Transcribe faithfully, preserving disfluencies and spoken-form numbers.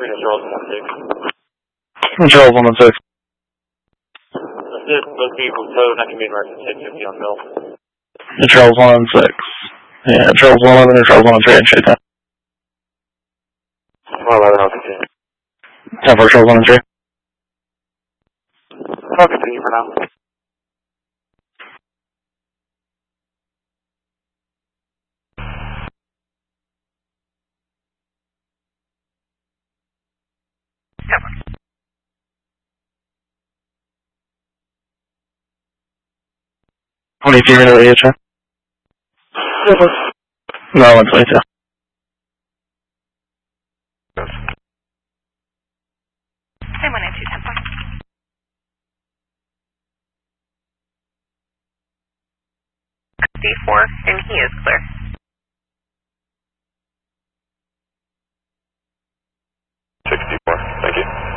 Reno Charles one six. Charles one six. Assist, both vehicles towed, I can be in emergency ten fifty on Bill. Charles one six. Yeah, Charles one eleven or Charles one three in Shaytown. one eleven, I'll continue. ten four Charles one three. I'll continue for now. twenty-two Reno A H A. No, one twenty-two. I went into ten four. D four, and he is clear.